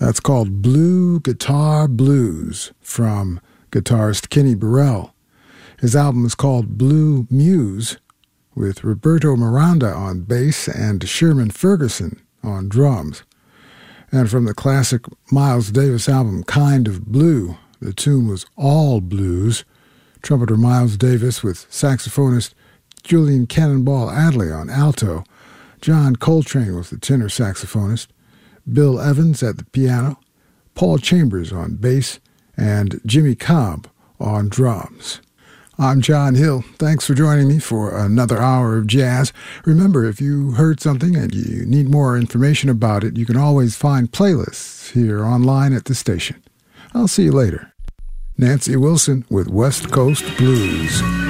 That's called Blue Guitar Blues from guitarist Kenny Burrell. His album is called Blue Muse, with Roberto Miranda on bass and Sherman Ferguson on drums. And from the classic Miles Davis album Kind of Blue, the tune was All Blues. Trumpeter Miles Davis with saxophonist Julian Cannonball Adley on alto, John Coltrane was the tenor saxophonist, Bill Evans at the piano, Paul Chambers on bass, and Jimmy Cobb on drums. I'm John Hill. Thanks for joining me for another hour of jazz. Remember, if you heard something and you need more information about it, you can always find playlists here online at the station. I'll see you later. Nancy Wilson with West Coast Blues.